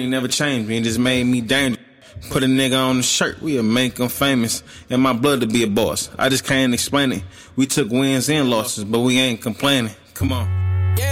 ain't never changed me, it just made me dangerous. Put a nigga on the shirt, we'll make him famous. In my blood to be a boss, I just can't explain it. We took wins and losses, but we ain't complaining. Come on.